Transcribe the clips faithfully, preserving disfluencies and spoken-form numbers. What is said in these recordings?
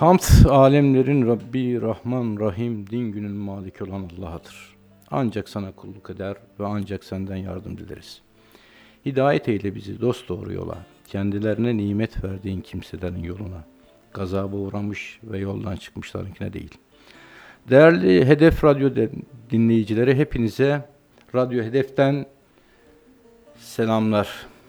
Hamd alemlerin Rabbi, Rahman, Rahim, din günün maliki olan Allah'adır. Ancak sana kulluk eder ve ancak senden yardım dileriz. Hidayet eyle bizi dosdoğru yola, kendilerine nimet verdiğin kimselerin yoluna, gazaba uğramış ve yoldan çıkmışlarınkine değil. Değerli Hedef Radyo dinleyicileri, hepinize Radyo Hedef'ten selamlar.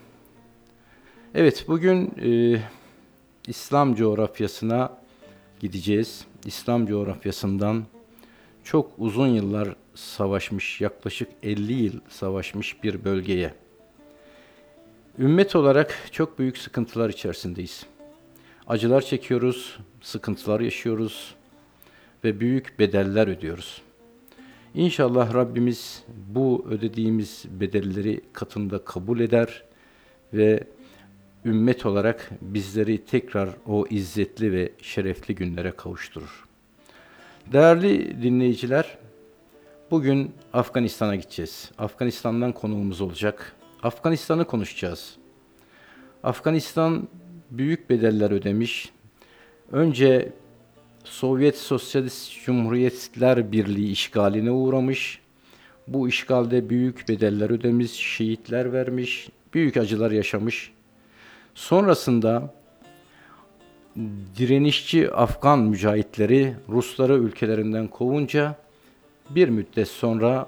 Evet, bugün e, İslam coğrafyasına gideceğiz. İslam coğrafyasından çok uzun yıllar savaşmış, yaklaşık elli yıl savaşmış bir bölgeye. Ümmet olarak çok büyük sıkıntılar içerisindeyiz. Acılar çekiyoruz, sıkıntılar yaşıyoruz ve büyük bedeller ödüyoruz. İnşallah Rabbimiz bu ödediğimiz bedelleri katında kabul eder ve ümmet olarak bizleri tekrar o izzetli ve şerefli günlere kavuşturur. Değerli dinleyiciler, bugün Afganistan'a gideceğiz. Afganistan'dan konuğumuz olacak. Afganistan'ı konuşacağız. Afganistan büyük bedeller ödemiş. Önce Sovyet Sosyalist Cumhuriyetler Birliği işgaline uğramış. Bu işgalde büyük bedeller ödemiş, şehitler vermiş, büyük acılar yaşamış. Sonrasında direnişçi Afgan mücahitleri Rusları ülkelerinden kovunca bir müddet sonra